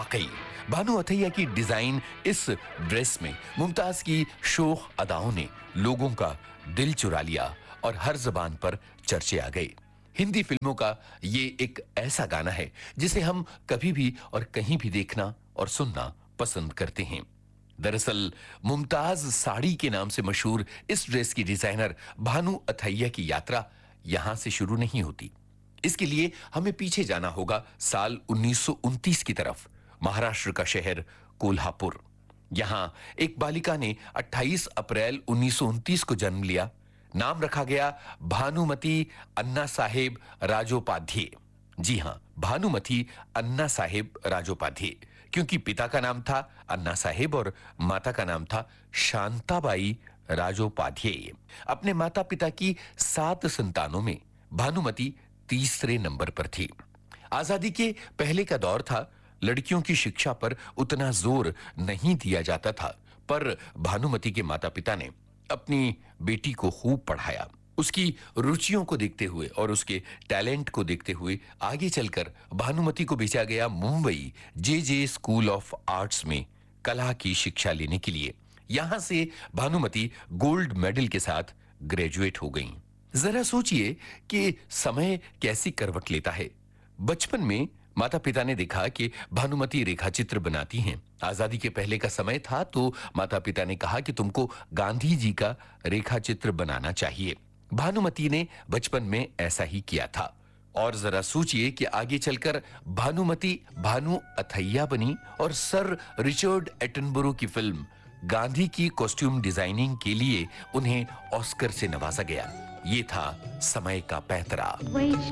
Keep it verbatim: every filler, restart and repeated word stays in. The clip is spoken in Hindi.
वाकई भानु अथैया की डिजाइन इस ड्रेस में मुमताज की शोख अदाओं ने लोगों का दिल चुरा लिया और हर जबान पर चर्चे आ गए। हिंदी फिल्मों का ये एक ऐसा गाना है जिसे हम कभी भी और कहीं भी देखना और सुनना पसंद करते हैं। दरअसल मुमताज साड़ी के नाम से मशहूर इस ड्रेस की डिजाइनर भानु अथैया की यात्रा यहां से शुरू नहीं होती। इसके लिए हमें पीछे जाना होगा साल उन्नीस सौ उनतीस की तरफ। महाराष्ट्र का शहर कोल्हापुर। यहां एक बालिका ने अट्ठाईस अप्रैल उन्नीस सौ उनतीस को जन्म लिया। नाम रखा गया भानुमती अन्ना साहेब राजोपाध्याय। जी हां, भानुमती अन्ना साहेब राजोपाध्याय, क्योंकि पिता का नाम था अन्ना साहेब और माता का नाम था शांताबाई राजोपाध्याय। अपने माता पिता की सात संतानों में भानुमती तीसरे नंबर पर थी। आजादी के पहले का दौर था, लड़कियों की शिक्षा पर उतना जोर नहीं दिया जाता था, पर भानुमती के माता पिता ने अपनी बेटी को खूब पढ़ाया। उसकी रुचियों को देखते हुए और उसके टैलेंट को देखते हुए आगे चलकर भानुमती को भेजा गया मुंबई जे जे स्कूल ऑफ आर्ट्स में कला की शिक्षा लेने के लिए। यहां से भानुमती गोल्ड मेडल के साथ ग्रेजुएट हो गईं। जरा सोचिए कि समय कैसी करवट लेता है। बचपन में माता पिता ने देखा कि भानुमती रेखाचित्र बनाती हैं। आजादी के पहले का समय था तो माता पिता ने कहा कि तुमको गांधी जी का रेखाचित्र बनाना चाहिए। भानुमती ने बचपन में ऐसा ही किया था। और जरा सोचिए कि आगे चलकर भानुमती भानु अथैया बनी और सर रिचर्ड एटनबरो की फिल्म गांधी की कॉस्ट्यूम डिजाइनिंग के लिए उन्हें ऑस्कर से नवाजा गया। ये था समय का पैंतरा।